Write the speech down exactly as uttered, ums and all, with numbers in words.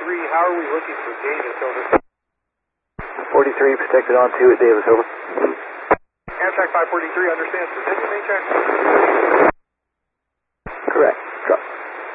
forty-three, how are we looking for Davis, over? forty-three, protected on two at Davis, over. Amtrak five forty-three, understands. Continue main check.